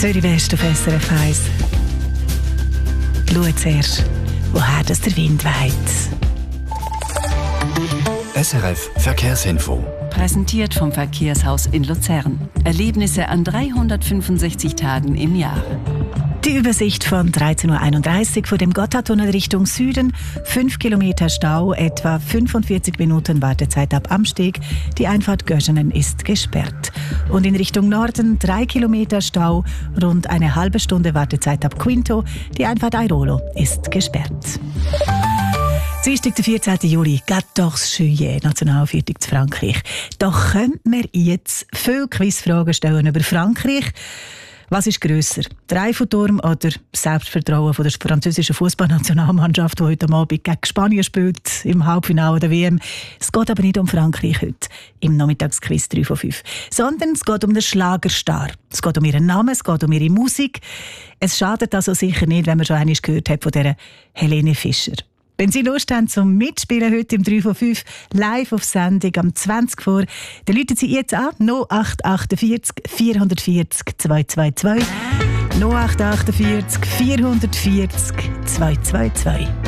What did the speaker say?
Zürich West auf SRF 1. Schau zuerst, woher das der Wind weht. SRF Verkehrsinfo. Präsentiert vom Verkehrshaus in Luzern. Erlebnisse an 365 Tagen im Jahr. Die Übersicht von 13.31 Uhr vor dem Gotthardtunnel Richtung Süden. 5 Kilometer Stau, etwa 45 Minuten Wartezeit ab Amsteg. Die Einfahrt Göschenen ist gesperrt. Und in Richtung Norden 3 Kilometer Stau, rund eine halbe Stunde Wartezeit ab Quinto. Die Einfahrt Airolo ist gesperrt. Dienstag, der 14. Juli, 14 Juillet, Nationalviertel zu Frankreich. Doch könnte man jetzt viele Quizfragen stellen über Frankreich. Was ist grösser, der Eiffelturm oder das Selbstvertrauen von der französischen Fußballnationalmannschaft, die heute Abend gegen Spanien spielt, im Halbfinale der WM? Es geht aber nicht um Frankreich heute, im Nachmittagsquiz 3 von 5, sondern es geht um den Schlagerstar. Es geht um ihren Namen, es geht um ihre Musik. Es schadet also sicher nicht, wenn man schon einmal gehört hat von dieser Helene Fischer. Wenn Sie Lust haben zum Mitspielen heute im 3 von 5 live auf Sendung am 20 vor, dann rufen Sie jetzt an 0848 440 222 0848 440 222.